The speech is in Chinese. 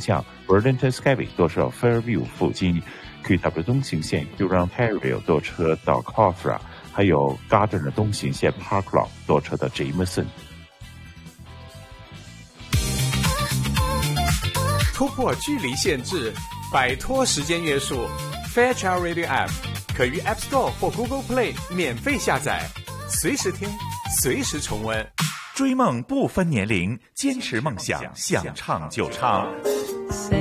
向 Burlington Skyway 多车 Fairview 附近 QW 东行线 Huron-Terrell 多车到 Cawthra， 还有 Gardner 东行线 Parklawn 多车到 Jameson。 突破距离限制，摆脱时间约束， Fairchild Radio App 可于 App Store 或 Google Play 免费下载，随时听，随时重温。 追梦不分年龄，坚持梦想，想唱就唱。